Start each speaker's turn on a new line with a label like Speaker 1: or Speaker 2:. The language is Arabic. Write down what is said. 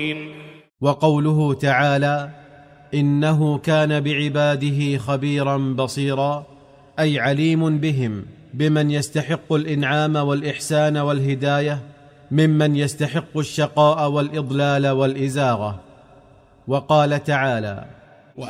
Speaker 1: وقوله تعالى: إنه كان بعباده خبيرا بصيرا، أي عليم بهم، بمن يستحق الإنعام والإحسان والهداية ممن يستحق الشقاء والإضلال والإزاغة. وقال تعالى: